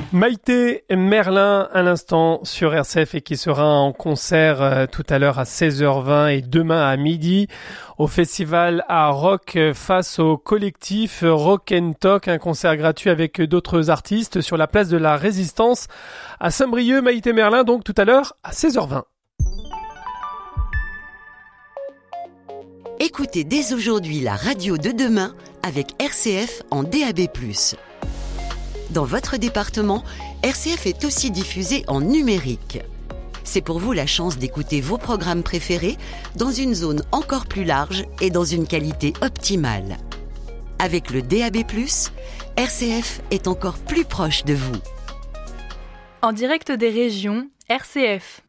Maïté Merlin à l'instant sur RCF et qui sera en concert tout à l'heure à 16h20 et demain à midi au festival à Rock face au collectif Rock and Talk, un concert gratuit avec d'autres artistes sur la place de la Résistance à Saint-Brieuc. Maïté Merlin donc tout à l'heure à 16h20. Écoutez dès aujourd'hui la radio de demain avec RCF en DAB+. Dans votre département, RCF est aussi diffusé en numérique. C'est pour vous la chance d'écouter vos programmes préférés dans une zone encore plus large et dans une qualité optimale. Avec le DAB+, RCF est encore plus proche de vous. En direct des régions, RCF.